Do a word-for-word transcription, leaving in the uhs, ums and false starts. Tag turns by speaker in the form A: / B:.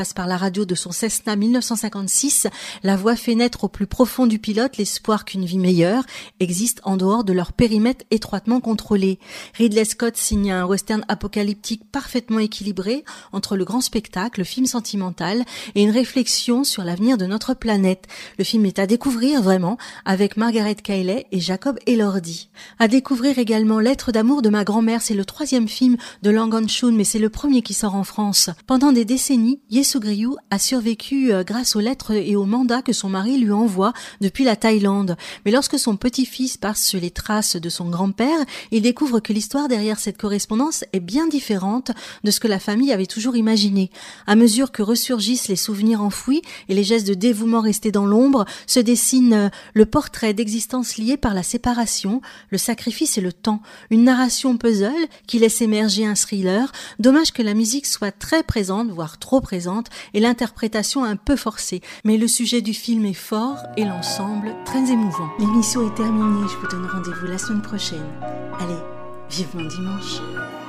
A: Passe par la radio de son Cessna mille neuf cent cinquante-six, la voix fait naître au plus profond du pilote l'espoir qu'une vie meilleure existe en dehors de leur périmètre étroitement contrôlé. Ridley Scott signe un western apocalyptique parfaitement équilibré entre le grand spectacle, le film sentimental et une réflexion sur l'avenir de notre planète. Le film est à découvrir vraiment avec Margaret Qualley et Jacob Elordi. À découvrir également Lettre d'amour de ma grand-mère, c'est le troisième film de Lang Han-Chun, mais c'est le premier qui sort en France. Pendant des décennies, Ye Soo-ryu a survécu grâce aux lettres et aux mandats que son mari lui envoie depuis la Thaïlande. Mais lorsque son petit-fils passe sur les traces de son grand-père, il découvre que l'histoire derrière cette correspondance est bien différente de ce que la famille avait toujours imaginé. À mesure que ressurgissent les souvenirs enfouis et les gestes de dévouement restés dans l'ombre, se dessine le portrait d'existence liée par la séparation, le sacrifice et le temps. Une narration puzzle qui laisse émerger un thriller. Dommage que la musique soit très présente, voire trop présente, et l'interprétation un peu forcée. Mais le sujet du film est fort et l'ensemble très émouvant. L'émission est terminée, je vous donne rendez-vous la semaine prochaine. Allez, vivement dimanche.